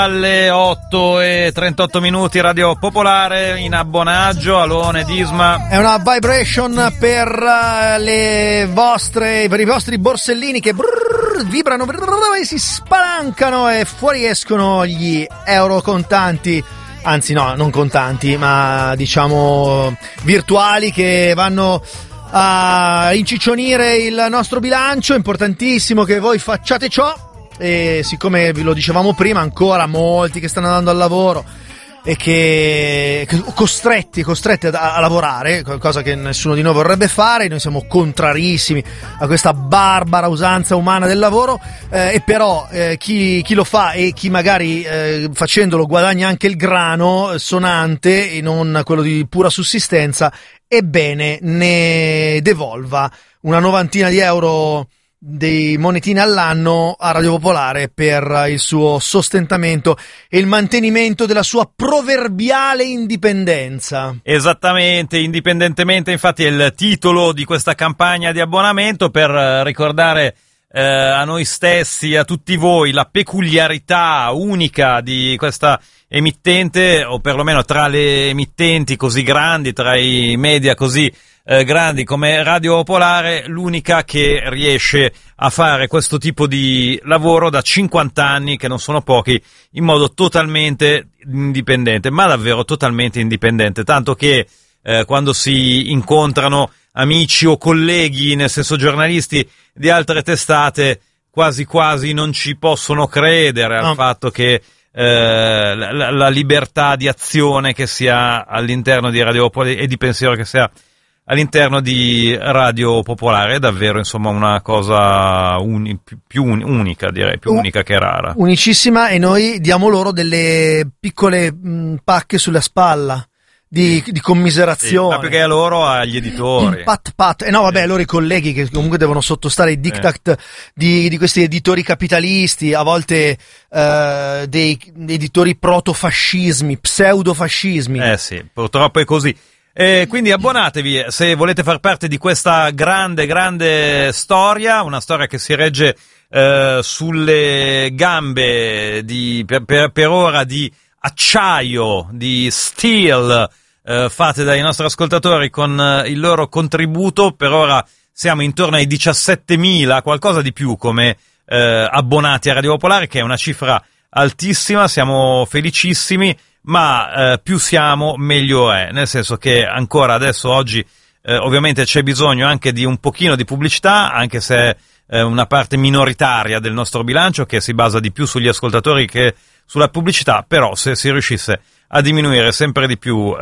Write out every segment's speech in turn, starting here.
Alle 8:38 Radio Popolare in abbonaggio, Alone, Disma. È una vibration per i vostri borsellini che vibrano e si spalancano e fuoriescono gli euro contanti. Anzi no, non contanti, ma diciamo virtuali, che vanno a inciccionire il nostro bilancio. È importantissimo che voi facciate ciò. E siccome vi lo dicevamo prima, ancora molti che stanno andando al lavoro e che costretti a lavorare, cosa che nessuno di noi vorrebbe fare. Noi siamo contrarissimi a questa barbara usanza umana del lavoro, e però chi lo fa e chi magari facendolo guadagna anche il grano sonante e non quello di pura sussistenza, ebbene ne devolva una novantina di euro dei monetine all'anno a Radio Popolare per il suo sostentamento e il mantenimento della sua proverbiale indipendenza. Esattamente, indipendentemente, infatti è il titolo di questa campagna di abbonamento, per ricordare a noi stessi, a tutti voi, la peculiarità unica di questa emittente, o perlomeno tra le emittenti così grandi, tra i media così grandi come Radio Popolare, l'unica che riesce a fare questo tipo di lavoro da 50 anni, che non sono pochi, in modo totalmente indipendente, ma davvero totalmente indipendente, tanto che quando si incontrano amici o colleghi, nel senso giornalisti di altre testate, quasi quasi non ci possono credere al fatto che la libertà di azione che si ha all'interno di Radio Popolare e di pensiero che si ha all'interno di Radio Popolare è davvero, insomma, una cosa più unica, direi, più unica che rara. Unicissima, e noi diamo loro delle piccole pacche sulla spalla di commiserazione. Sì, ma perché a loro, agli editori. Pat. No, vabbè, loro i colleghi che comunque devono sottostare ai diktat di questi editori capitalisti, a volte dei editori protofascismi, pseudofascismi. Sì, purtroppo è così. Quindi abbonatevi se volete far parte di questa grande storia, una storia che si regge sulle gambe per ora di acciaio, di steel, fatte dai nostri ascoltatori con il loro contributo. Per ora siamo intorno ai 17.000, qualcosa di più, come abbonati a Radio Popolare, che è una cifra altissima. Siamo felicissimi, ma più siamo meglio è, nel senso che ancora adesso, oggi, ovviamente c'è bisogno anche di un pochino di pubblicità, anche se è una parte minoritaria del nostro bilancio, che si basa di più sugli ascoltatori che sulla pubblicità. Però se si riuscisse a diminuire sempre di più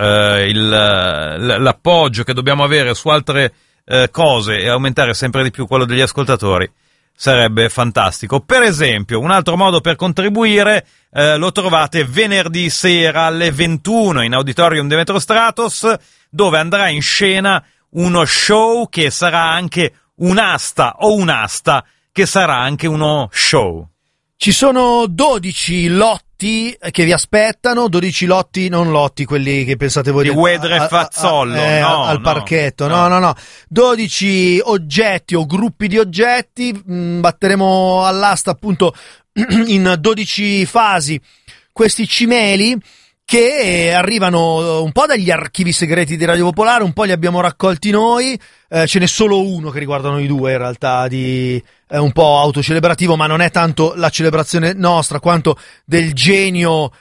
l'appoggio che dobbiamo avere su altre cose e aumentare sempre di più quello degli ascoltatori, sarebbe fantastico. Per esempio, un altro modo per contribuire lo trovate venerdì sera alle 21 in Auditorium Demetro Stratos, dove andrà in scena uno show che sarà anche un'asta, o un'asta che sarà anche uno show. Ci sono 12 lotti che vi aspettano, 12 lotti, non lotti quelli che pensate voi di Wedre e Fazzollo, al parchetto, no. 12 oggetti o gruppi di oggetti, batteremo all'asta appunto in 12 fasi questi cimeli, che arrivano un po' dagli archivi segreti di Radio Popolare, un po' li abbiamo raccolti noi. Ce n'è solo uno che riguarda noi due, in realtà, un po' autocelebrativo, ma non è tanto la celebrazione nostra quanto del genio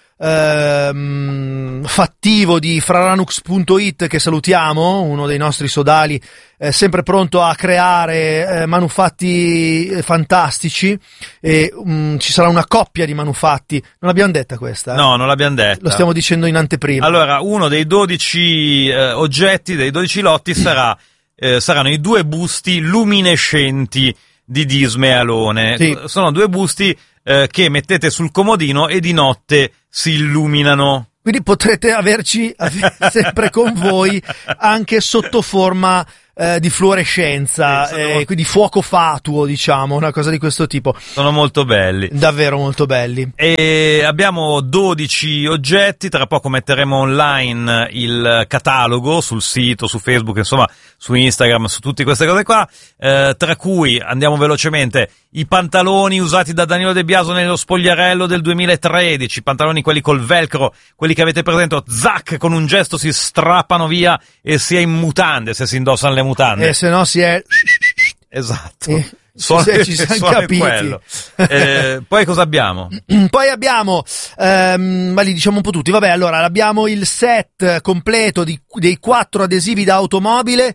fattivo di fraranux.it, che salutiamo, uno dei nostri sodali, sempre pronto a creare manufatti fantastici, e ci sarà una coppia di manufatti. Non l'abbiamo detta questa? No, non l'abbiamo detta. Lo stiamo dicendo in anteprima. Allora, uno dei 12 oggetti, dei 12 lotti saranno i 2 busti luminescenti di Disma e Alone. Sì. Sono 2 busti che mettete sul comodino e di notte si illuminano. Quindi potrete averci sempre con voi, anche sotto forma di fluorescenza, quindi fuoco fatuo, diciamo, una cosa di questo tipo. Sono molto belli. Davvero molto belli. E abbiamo 12 oggetti, tra poco metteremo online il catalogo sul sito, su Facebook, insomma, su Instagram, su tutte queste cose qua, tra cui, andiamo velocemente, i pantaloni usati da Danilo De Biaso nello spogliarello del 2013, pantaloni quelli col velcro, quelli che avete presente, zac, con un gesto si strappano via e si è in mutande se si indossano le mutande. E se no si è... Esatto. Ci siamo capiti. Poi cosa abbiamo? Poi abbiamo, ma li diciamo un po' tutti. Vabbè, allora abbiamo il set completo dei 4 adesivi da automobile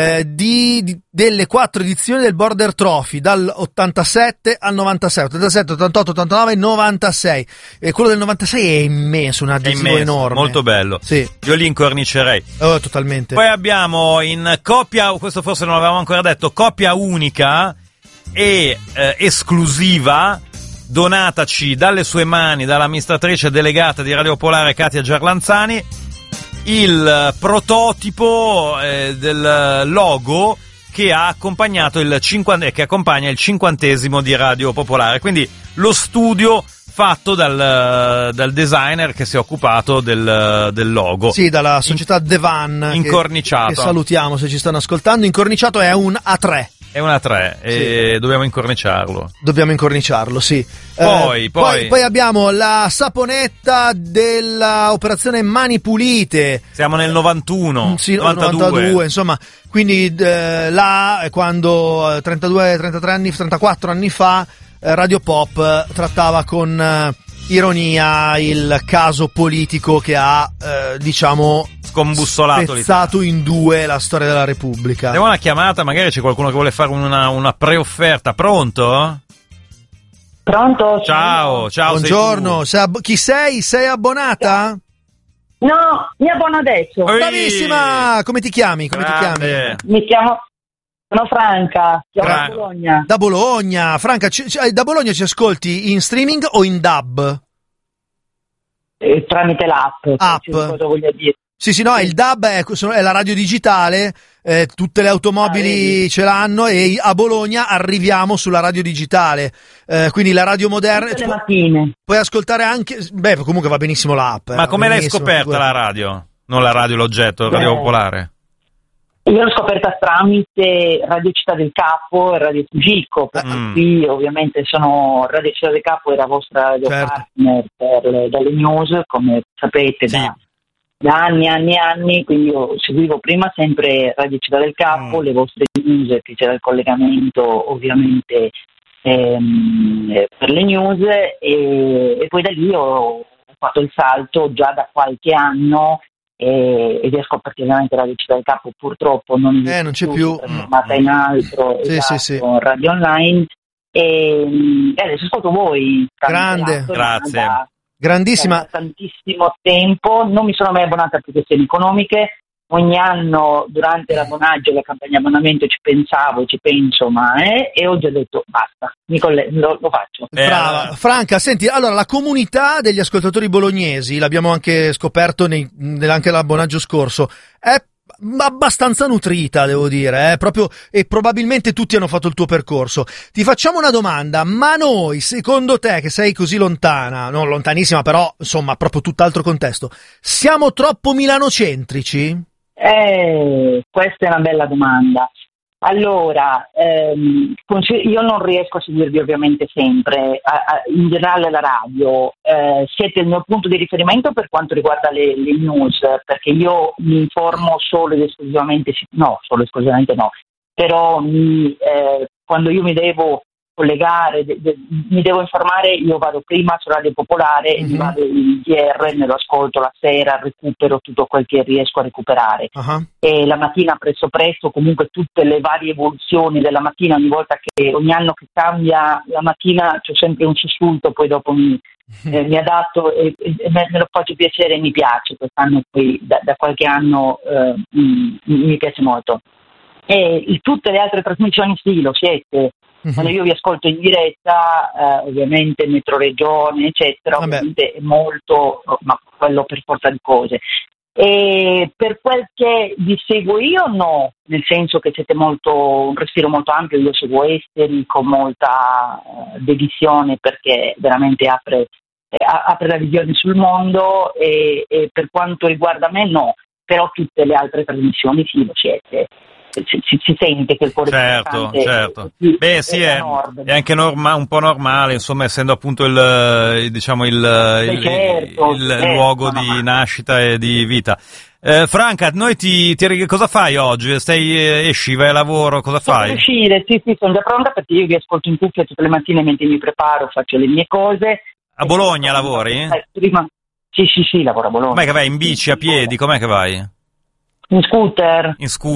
delle 4 edizioni del Border Trophy, dal 87 al 96, 87, 88, 89, 96. E quello del 96 è immenso, un adesivo enorme. Molto bello. Sì. Io li incornicerei. Oh, totalmente. Poi abbiamo in coppia, questo forse non l'avevamo ancora detto, coppia unica e esclusiva, donataci dalle sue mani, dall'amministratrice delegata di Radio Popolare Katia Gerlanzani, il prototipo del logo che ha accompagnato che accompagna il 50° di Radio Popolare, quindi lo studio fatto dal designer che si è occupato del logo. Sì, dalla società Devan, incorniciato. Che salutiamo se ci stanno ascoltando. Incorniciato è un A3. È una 3 e sì. Dobbiamo incorniciarlo. Dobbiamo incorniciarlo, sì. Poi abbiamo la saponetta della operazione Mani Pulite. Siamo nel 91, sì, 92, insomma. Quindi là, quando 33 anni, 34 anni fa, Radio Pop trattava con ironia il caso politico che ha, diciamo, scombussolato spezzato in due la storia della Repubblica. Abbiamo una chiamata, magari c'è qualcuno che vuole fare una preofferta. Pronto? Pronto? Ciao. Buongiorno. Chi sei? Sei abbonata? No, mi abbono adesso. Bravissima! Come ti chiami? Mi chiamo... Sono Franca, da Bologna. Da Bologna. Franca, da Bologna ci ascolti in streaming o in DAB? Tramite l'app. Cosa voglio dire. Sì, no, il DAB è la radio digitale, tutte le automobili ce l'hanno e a Bologna arriviamo sulla radio digitale, quindi la radio moderna. Tutte le mattine. Puoi ascoltare anche, comunque va benissimo l'app. Ma come l'hai scoperta la radio? Non la radio, l'oggetto, Radio Popolare? Io l'ho scoperta tramite Radio Città del Capo e Radio Fugico, perché qui ovviamente Radio Città del Capo era vostra radio partner dalle news, come sapete, sì. da anni, quindi io seguivo prima sempre Radio Città del Capo, le vostre news, che c'era il collegamento ovviamente per le news e poi da lì ho fatto il salto già da qualche anno e riesco praticamente Radio Città del Capo purtroppo non c'è più, è trasformata in altro, sì. radio online e adesso ascolto voi. Grande, grazie. Grandissima. Da tantissimo tempo, non mi sono mai abbonata per questioni economiche. Ogni anno durante l'abbonaggio, la campagna abbonamento ci penso, e oggi ho detto basta, lo faccio. Brava. Franca, senti, allora la comunità degli ascoltatori bolognesi, l'abbiamo anche scoperto anche l'abbonaggio scorso, è abbastanza nutrita, devo dire, proprio, e probabilmente tutti hanno fatto il tuo percorso. Ti facciamo una domanda, ma noi, secondo te, che sei così lontana, non lontanissima, però insomma proprio tutt'altro contesto, siamo troppo milanocentrici? Questa è una bella domanda. Allora, io non riesco a seguirvi ovviamente sempre, in generale la radio, siete il mio punto di riferimento per quanto riguarda le news, perché io mi informo solo ed esclusivamente no, però quando io mi devo collegare, mi devo informare, io vado prima su Radio Popolare e mi vado in DR, me lo ascolto la sera, recupero tutto quel che riesco a recuperare. E la mattina presto, comunque tutte le varie evoluzioni della mattina, ogni anno che cambia la mattina c'è sempre un sussulto, poi dopo mi adatto e me lo faccio piacere e mi piace. Quest'anno poi da qualche anno mi piace molto. E tutte le altre trasmissioni sì, lo siete. Quando io vi ascolto in diretta, ovviamente Metro Regione, eccetera, ovviamente è molto, ma quello per forza di cose. E per quel che vi seguo io, no, nel senso che siete un respiro molto ampio. Io seguo esteri con molta dedizione, perché veramente apre la visione sul mondo, e per quanto riguarda me no, però tutte le altre trasmissioni sì, lo siete. Si sente che il cuore certo. Beh, sì, è anche un po' normale, insomma, essendo appunto il luogo di nascita e di vita. Franca, noi cosa fai oggi? Esci, vai a lavoro, cosa fai? Per uscire, sì, sono già pronta, perché io vi ascolto in cuffia tutte le mattine mentre mi preparo, faccio le mie cose. A Bologna lavori? Sì, lavoro a Bologna. Com'è che vai, in bici, a piedi, com'è che vai? In scooter.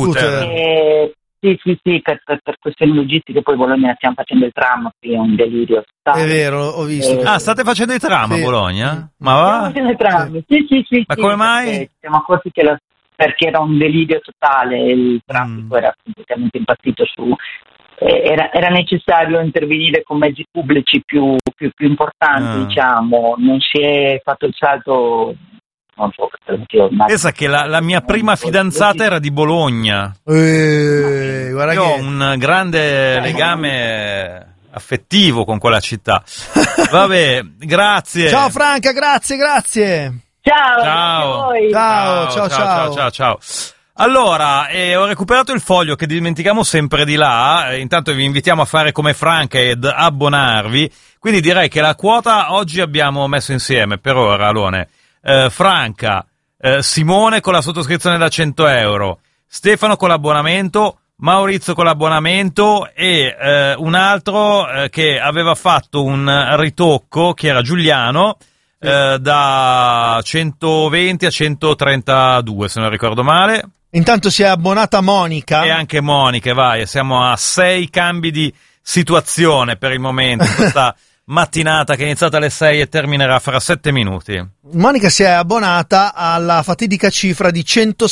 Sì, per questioni logistiche. Poi Bologna stiamo facendo il tram, qui è un delirio totale. È vero, ho visto. State facendo i tram a Bologna? Ma va? Stiamo facendo i tram, sì. Ma come mai? Siamo accorti perché era un delirio totale, il traffico era completamente impazzito su... Era necessario intervenire con mezzi pubblici più importanti, diciamo. Non si è fatto il salto... Non so, pensa che la mia prima fidanzata era di Bologna. Guarda, io ho un grande legame affettivo con quella città. Vabbè, grazie. Ciao Franca, grazie. Ciao. Ciao. Allora, ho recuperato il foglio che dimentichiamo sempre di là. Intanto vi invitiamo a fare come Franca ed abbonarvi. Quindi direi che la quota oggi abbiamo messo insieme per ora, Alone. Franca, Simone con la sottoscrizione da 100 euro, Stefano con l'abbonamento, Maurizio con l'abbonamento e un altro che aveva fatto un ritocco, che era Giuliano, da 120 a 132 se non ricordo male. Intanto si è abbonata Monica. E anche Monica, vai, siamo a 6 cambi di situazione per il momento, questa mattinata che è iniziata alle 6 e terminerà fra 7 minuti. Monica si è abbonata alla fatidica cifra di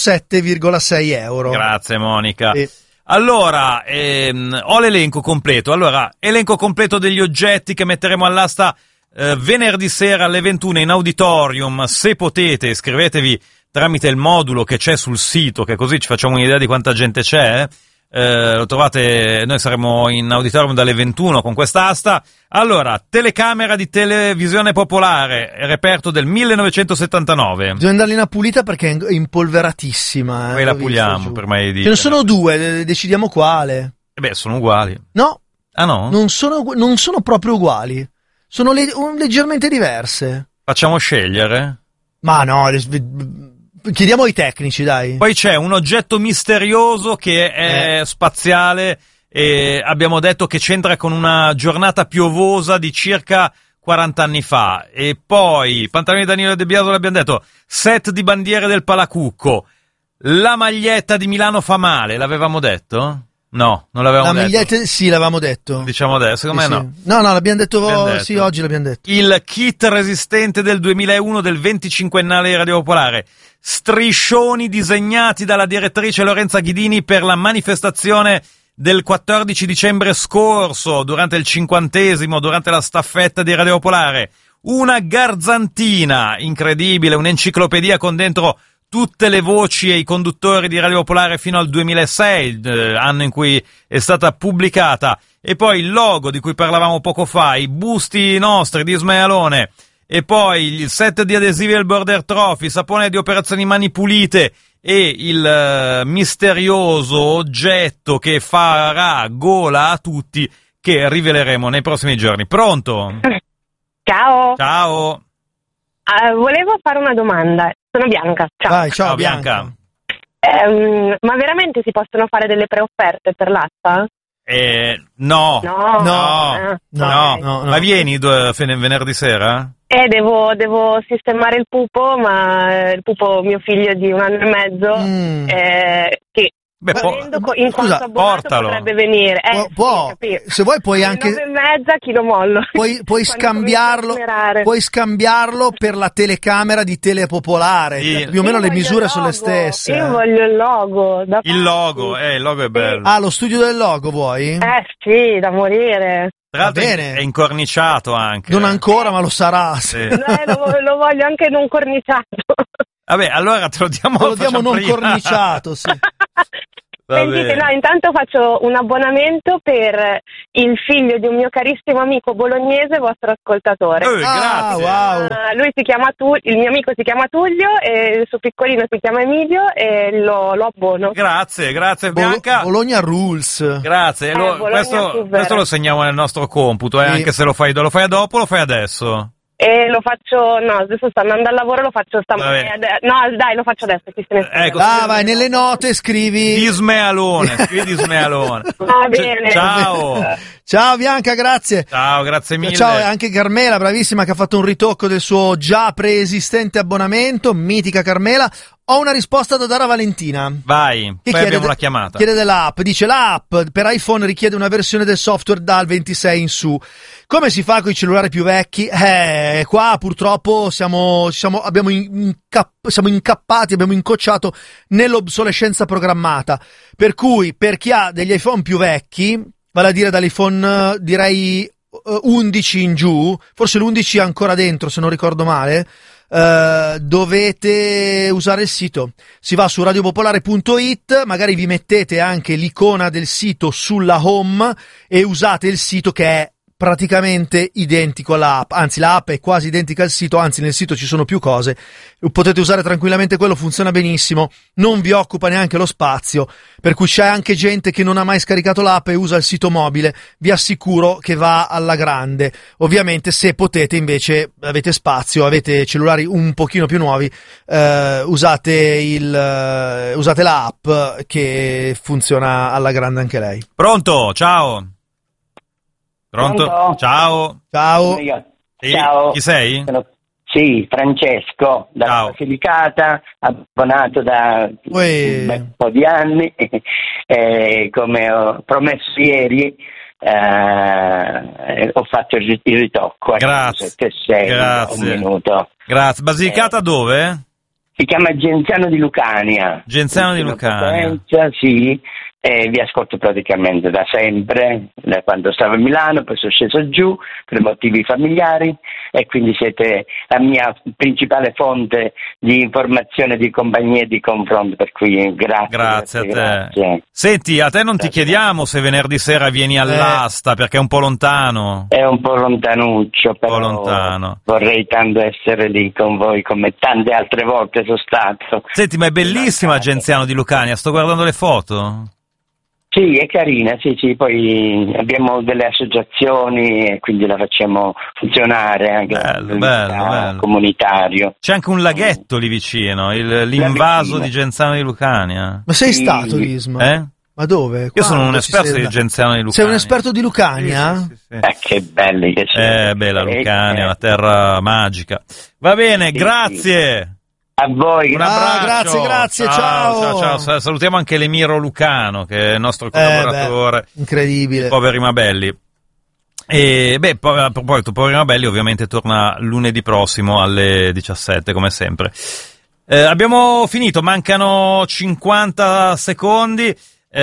107,6 euro. Grazie Monica. Allora, ho l'elenco completo. Allora, elenco completo degli oggetti che metteremo all'asta venerdì sera alle 21 in auditorium. Se potete, iscrivetevi tramite il modulo che c'è sul sito, che così ci facciamo un'idea di quanta gente c'è. Lo trovate, noi saremo in auditorium dalle 21 con questa asta. Allora, telecamera di televisione popolare, reperto del 1979. Bisogna dargliela pulita perché è impolveratissima. Poi la puliamo, per mai dire. Ce ne sono due, decidiamo quale. Sono uguali. No. Ah no? Non sono proprio uguali. Sono leggermente diverse. Facciamo scegliere? Ma no, chiediamo ai tecnici, dai. Poi c'è un oggetto misterioso che è spaziale e abbiamo detto che c'entra con una giornata piovosa di circa 40 anni fa. E poi pantaloni di Danilo De Biasio, l'abbiamo detto, set di bandiere del Palacucco, la maglietta di Milano fa male, l'avevamo detto? No, non l'avevamo detto. La maglietta sì, l'avevamo detto. Diciamo adesso, secondo me no. No, l'abbiamo detto, sì, oggi l'abbiamo detto. Il kit resistente del 2001 del 25ennale di Radio Popolare. Striscioni disegnati dalla direttrice Lorenza Ghidini per la manifestazione del 14 dicembre scorso, durante il 50°, durante la staffetta di Radio Popolare. Una garzantina incredibile, un'enciclopedia con dentro tutte le voci e i conduttori di Radio Popolare fino al 2006, anno in cui è stata pubblicata, e poi il logo di cui parlavamo poco fa, i busti nostri di Ismaelone, e poi il set di adesivi al Border Trophy, sapone di operazioni mani pulite e il misterioso oggetto che farà gola a tutti, che riveleremo nei prossimi giorni. Pronto? Ciao. Ciao. Volevo fare una domanda. Sono Bianca. Ciao. Vai, ciao Bianca. Ma veramente si possono fare delle preofferte per l'asta? No. No. Ma vieni venerdì sera? Devo sistemare il pupo, ma il pupo mio figlio di 1 anno e mezzo, che in quanto abbonato portalo. Potrebbe venire. Può. Se vuoi puoi anche 9:30 chi lo mollo. Puoi scambiarlo per la telecamera di Telepopolare. Sì. Più o meno le misure sono le stesse. Io voglio il logo. Il logo è bello. Ah, lo studio del logo vuoi? Sì, da morire. Tra l'altro è incorniciato anche. Non ancora, ma lo sarà. Sì. Lo voglio anche non corniciato. Vabbè, allora te lo diamo non prima. corniciato, sì. Sentite, no, intanto faccio un abbonamento per il figlio di un mio carissimo amico bolognese, vostro ascoltatore. Grazie. Wow. Lui si chiama il mio amico si chiama Tullio e il suo piccolino si chiama Emilio e lo abbono. Grazie Bianca. Bologna rules. Grazie. Questo lo segniamo nel nostro computo, sì. Anche se lo fai dopo, lo fai adesso. E lo faccio, no, adesso sto andando al lavoro, lo faccio stamattina. No, dai, lo faccio adesso. Ecco, vai, nelle note scrivi Dismealone. Va bene. Ciao Bianca, grazie. Ciao, grazie mille. Ciao anche Carmela, bravissima, che ha fatto un ritocco del suo già preesistente abbonamento, mitica Carmela. Ho una risposta da dare a Valentina. Vai, poi abbiamo la chiamata. Chiede dell'app, dice l'app per iPhone richiede una versione del software dal 26 in su. Come si fa con i cellulari più vecchi? Qua purtroppo siamo incappati, abbiamo incocciato nell'obsolescenza programmata. Per cui per chi ha degli iPhone più vecchi, vale a dire dall'iPhone direi 11 in giù, forse l'11 è ancora dentro se non ricordo male, dovete usare il sito. Si va su radiopopolare.it, magari vi mettete anche l'icona del sito sulla home e usate il sito che è praticamente identico all'app, anzi l'app è quasi identica al sito, anzi nel sito ci sono più cose, potete usare tranquillamente quello, funziona benissimo, non vi occupa neanche lo spazio, per cui c'è anche gente che non ha mai scaricato l'app e usa il sito mobile, vi assicuro che va alla grande. Ovviamente se potete, invece avete spazio, avete cellulari un pochino più nuovi, usate l'app che funziona alla grande anche lei. Pronto, ciao. Pronto? Ciao. Sì. Ciao. Chi sei? Sì, Francesco, dalla Basilicata, abbonato da un po' di anni, come ho promesso ieri, ho fatto il ritocco. Grazie. Un minuto. Grazie. Basilicata dove? Si chiama Genziano di Lucania. Genziano di Lucania. Sì. Vi ascolto praticamente da sempre, da quando stavo a Milano, poi sono sceso giù per motivi familiari e quindi siete la mia principale fonte di informazione, di compagnia e di confronto, per cui grazie a te. Grazie. Senti, a te non ti chiediamo se venerdì sera vieni all'asta, perché è un po' lontano. È un po' lontanuccio, però lontano. Vorrei tanto essere lì con voi come tante altre volte sono stato. Senti, ma è bellissima Genziano di Lucania, sto guardando le foto. Sì, è carina, sì, poi abbiamo delle associazioni e quindi la facciamo funzionare anche bello. Comunitario. C'è anche un laghetto lì vicino, l'invaso di Genziano di Lucania. Ma sei stato, Isma? Ma dove? Io sono un esperto di Genziano di Lucania. Sei un esperto di Lucania? Sì. Che belli che sono. Bella Lucania, una terra magica. Va bene, grazie. A voi, un abbraccio. Grazie, ciao. Salutiamo anche l'Emiro Lucano, che è il nostro collaboratore. Incredibile. Poveri Mabelli. E a proposito, Poveri Mabelli ovviamente torna lunedì prossimo alle 17, come sempre. Abbiamo finito, mancano 50 secondi.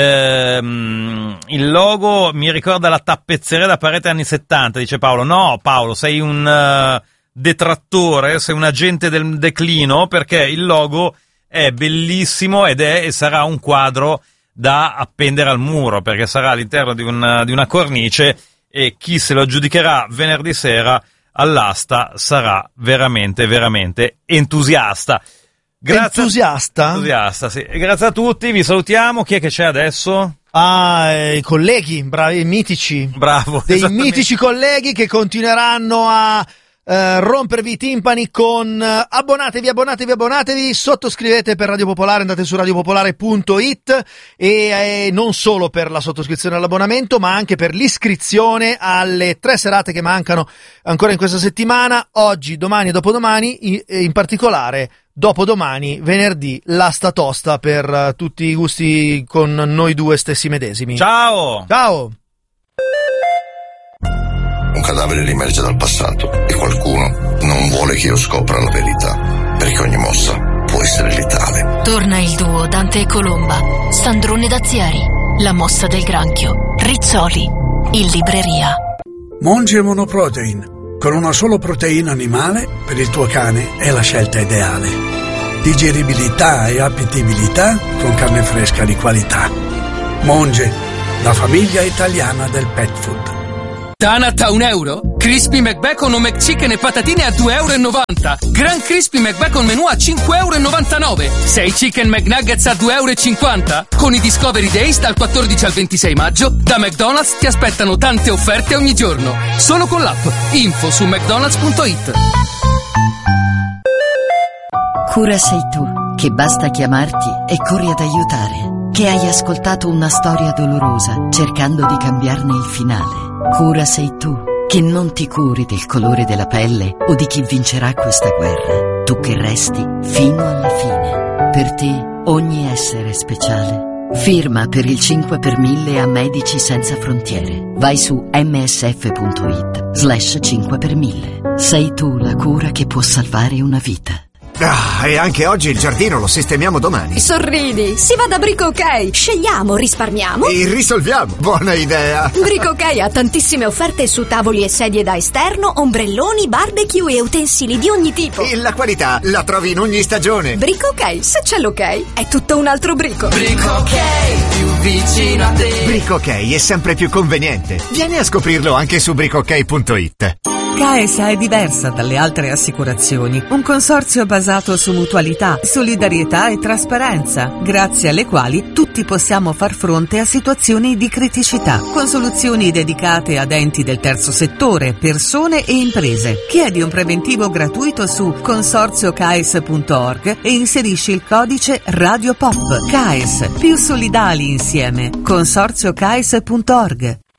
Il logo mi ricorda la tappezzeria da parete anni 70, dice Paolo. No, Paolo, sei un detrattore, sei un agente del declino, perché il logo è bellissimo e sarà un quadro da appendere al muro, perché sarà all'interno di una cornice e chi se lo aggiudicherà venerdì sera all'asta sarà veramente, veramente entusiasta. Entusiasta, sì. E grazie a tutti, vi salutiamo. Chi è che c'è adesso? I colleghi, bravi, mitici. Bravo. Dei mitici colleghi che continueranno a rompervi i timpani con abbonatevi, sottoscrivete per Radio Popolare, andate su radiopopolare.it e non solo per la sottoscrizione all'abbonamento, ma anche per l'iscrizione alle 3 serate che mancano ancora in questa settimana, oggi, domani e dopodomani, in particolare dopodomani, venerdì, l'asta tosta per tutti i gusti con noi due stessi medesimi. Ciao! Un cadavere riemerge dal passato e qualcuno non vuole che io scopra la verità, perché ogni mossa può essere letale. Torna il duo Dante e Colomba, Sandrone Dazieri, La mossa del granchio, Rizzoli, in libreria. Monge Monoprotein, con una sola proteina animale, per il tuo cane è la scelta ideale. digeribilità e appetibilità con carne fresca di qualità. Monge, la famiglia italiana del pet food. Tanat a €1, Crispy McBacon o McChicken e patatine a €2,90 €, Gran Crispy McBacon menù a €5,99 €, 6 Chicken McNuggets a €2,50 €. Con i Discovery Days dal 14 al 26 maggio, da McDonald's ti aspettano tante offerte ogni giorno. Solo con l'app. Info su mcdonalds.it. Cura sei tu, che basta chiamarti e corri ad aiutare. Che hai ascoltato una storia dolorosa cercando di cambiarne il finale. Cura sei tu, che non ti curi del colore della pelle o di chi vincerà questa guerra. Tu che resti fino alla fine. Per te ogni essere è speciale. Firma per il 5 per 1000 a Medici Senza Frontiere. Vai su msf.it/5 per 1000. Sei tu la cura che può salvare una vita. E anche oggi il giardino lo sistemiamo domani. Sorridi, si va da Brico OK. Scegliamo, risparmiamo e risolviamo. Buona idea. Brico OK ha tantissime offerte su tavoli e sedie da esterno, ombrelloni, barbecue e utensili di ogni tipo. E la qualità la trovi in ogni stagione. Brico OK, se c'è l'ok, è tutto un altro Brico. Brico OK, più vicino a te. Brico OK è sempre più conveniente. Vieni a scoprirlo anche su bricok.it. CAES è diversa dalle altre assicurazioni, un consorzio basato su mutualità, solidarietà e trasparenza, grazie alle quali tutti possiamo far fronte a situazioni di criticità, con soluzioni dedicate ad enti del terzo settore, persone e imprese. Chiedi un preventivo gratuito su consorziocaes.org e inserisci il codice RadioPop. CAES, più solidali insieme. Consorziocaes.org.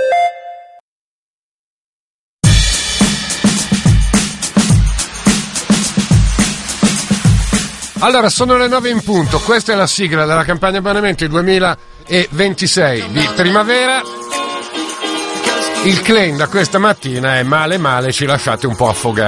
Allora, sono le 9 in punto, questa è la sigla della campagna abbonamenti 2026 di primavera. Il claim da questa mattina è male ci lasciate un po' affogare.